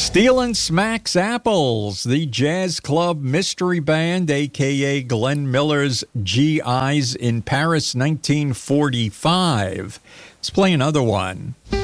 Stealin' Smacks Apples, the jazz club mystery band, a.k.a. Glenn Miller's GIs in Paris, 1945. Let's play another one.